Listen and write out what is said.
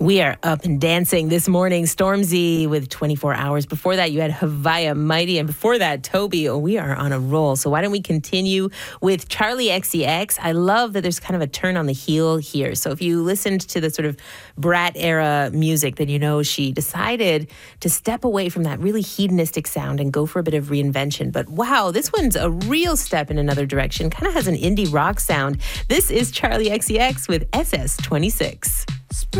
We are up and dancing this morning. Stormzy with 24 Hours. Before that, you had Havaya Mighty. And before that, Toby. Oh, we are on a roll. So why don't we continue with Charli XCX? I love that there's kind of a turn on the heel here. So if you listened to the sort of Brat era music, then you know she decided to step away from that really hedonistic sound and go for a bit of reinvention. But wow, this one's a real step in another direction. Kind of has an indie rock sound. This is Charli XCX with SS26.